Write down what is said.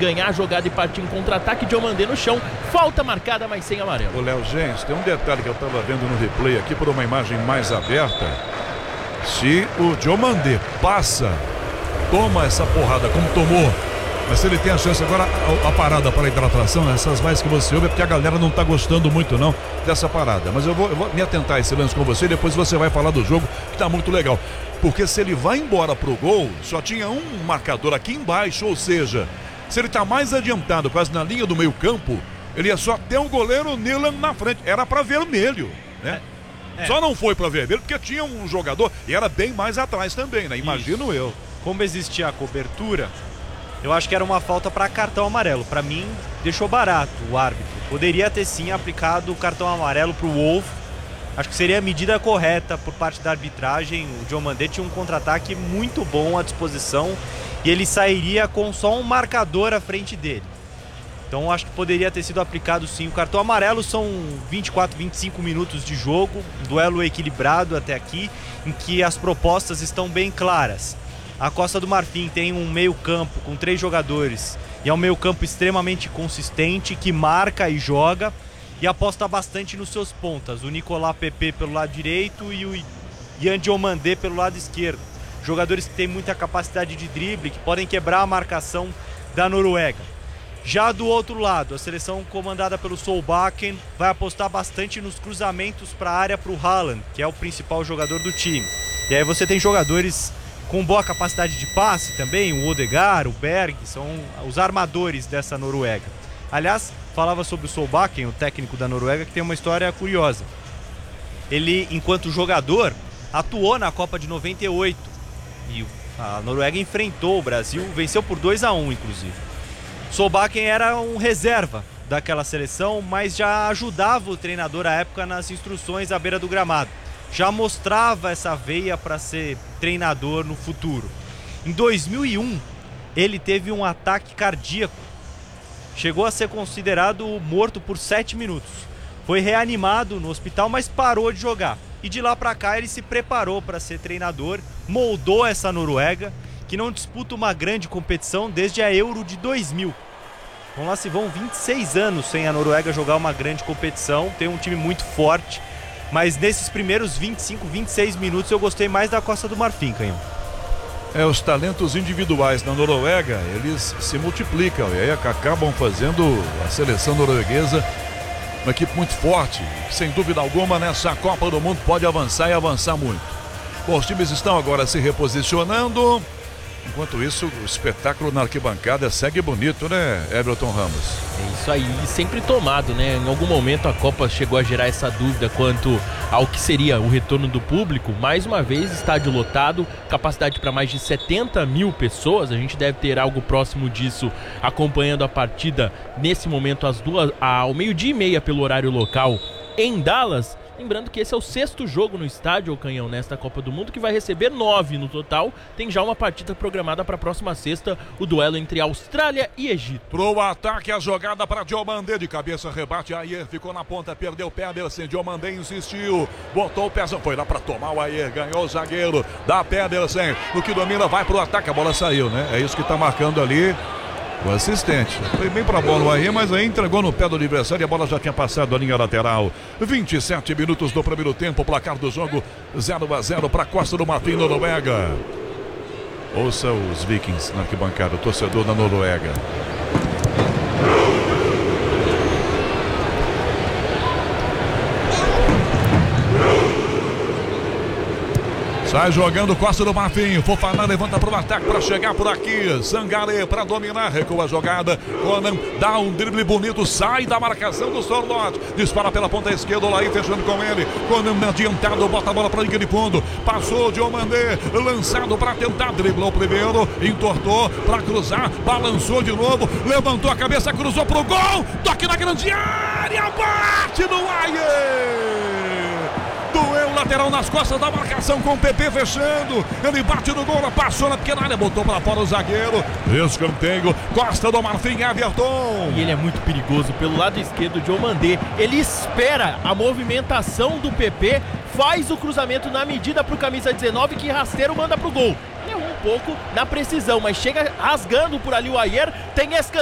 ganhar a jogada e partir em contra-ataque. Diomandé no chão, falta marcada, mas sem amarelo. Ô Léo, gente, tem um detalhe que eu estava vendo no replay aqui por uma imagem mais aberta. Se o Diomandé passa, toma essa porrada como tomou, mas se ele tem a chance agora, a parada para a hidratação, essas mais que você ouve é porque a galera não está gostando muito não dessa parada, mas eu vou me atentar a esse lance com você e depois você vai falar do jogo, que está muito legal, porque se ele vai embora pro gol, só tinha um marcador aqui embaixo, ou seja, se ele está mais adiantado, quase na linha do meio campo, ele ia só ter um goleiro Nilan na frente, era para vermelho, né? Só não foi para vermelho porque tinha um jogador e era bem mais atrás também, né? Imagino eu. Como existia a cobertura, eu acho que era uma falta para cartão amarelo. Para mim, deixou barato o árbitro. Poderia ter sim aplicado o cartão amarelo para o Wolf. Acho que seria a medida correta por parte da arbitragem. O Diomandé tinha um contra-ataque muito bom à disposição e ele sairia com só um marcador à frente dele. Então acho que poderia ter sido aplicado sim o cartão amarelo. São 24, 25 minutos de jogo, um duelo equilibrado até aqui, em que as propostas estão bem claras. A Costa do Marfim tem um meio campo com 3 jogadores e é um meio campo extremamente consistente, que marca e joga e aposta bastante nos seus pontas. O Nicolas Pepe pelo lado direito e o Yan Diomandé pelo lado esquerdo. Jogadores que têm muita capacidade de drible, que podem quebrar a marcação da Noruega. Já do outro lado, a seleção comandada pelo Solbakken vai apostar bastante nos cruzamentos para a área para o Haaland, que é o principal jogador do time. E aí você tem jogadores com boa capacidade de passe também, o Odegaard, o Berg, são os armadores dessa Noruega. Aliás, falava sobre o Solbakken, o técnico da Noruega, que tem uma história curiosa. Ele, enquanto jogador, atuou na Copa de 98 e a Noruega enfrentou o Brasil, venceu por 2-1 inclusive. Solbakken era um reserva daquela seleção, mas já ajudava o treinador à época nas instruções à beira do gramado. Já mostrava essa veia para ser treinador no futuro. Em 2001, ele teve um ataque cardíaco. Chegou a ser considerado morto por 7 minutos. Foi reanimado no hospital, mas parou de jogar. E de lá para cá ele se preparou para ser treinador, moldou essa Noruega, que não disputa uma grande competição desde a Euro de 2000. Então lá se vão 26 anos sem a Noruega jogar uma grande competição, tem um time muito forte, mas nesses primeiros 25, 26 minutos eu gostei mais da Costa do Marfim, Canhão. Os talentos individuais na Noruega, eles se multiplicam e aí acabam fazendo a seleção norueguesa uma equipe muito forte, que sem dúvida alguma nessa Copa do Mundo pode avançar e avançar muito. Bom, os times estão agora se reposicionando. Enquanto isso, o espetáculo na arquibancada segue bonito, né, Everton Ramos? É isso aí, sempre tomado, né? Em algum momento a Copa chegou a gerar essa dúvida quanto ao que seria o retorno do público. Mais uma vez, estádio lotado, capacidade para mais de 70 mil pessoas. A gente deve ter algo próximo disso acompanhando a partida nesse momento ao 12:30 pelo horário local em Dallas. Lembrando que esse é o 6º jogo no estádio, Canhão, nesta Copa do Mundo, que vai receber 9 no total. Tem já uma partida programada para a próxima sexta, o duelo entre Austrália e Egito. Pro ataque, a jogada para Diomandé, de cabeça, rebate, Ayer ficou na ponta, perdeu o Pedersen, Diomandé insistiu, botou o pezão, foi lá para tomar o Ayer, ganhou o zagueiro da Pedersen, no que domina, vai pro ataque, a bola saiu, né? É isso que tá marcando ali o assistente. Foi bem pra bola aí, mas aí entregou no pé do adversário e a bola já tinha passado a linha lateral. 27 minutos do primeiro tempo, placar do jogo 0-0 para Costa do Marfim, Noruega. Ouça os Vikings na arquibancada, o torcedor da Noruega. Sai jogando Costa do Marfim. Fofana levanta para o ataque para chegar por aqui. Sangaré para dominar. Recua a jogada. Conan dá um drible bonito. Sai da marcação do Sorloth. Dispara pela ponta esquerda. Olaí fechando com ele. Conan adiantado. Bota a bola para a linha de fundo. Passou Diomandé. Lançado para tentar. Driblou primeiro. Entortou para cruzar. Balançou de novo. Levantou a cabeça. Cruzou para o gol. Toque na grande área. Bate no Ayer. Doeu lateral nas costas da marcação com o PP fechando. Ele bate no gol, passou na pequena área, botou para fora o zagueiro. Escanteio, Costa do Marfim, Everton. E ele é muito perigoso pelo lado esquerdo, Diomandé. Ele espera a movimentação do PP, faz o cruzamento na medida para o camisa 19, que rasteiro manda para o gol. Errou um pouco na precisão, mas chega rasgando por ali o Ayer. Tem escanteio.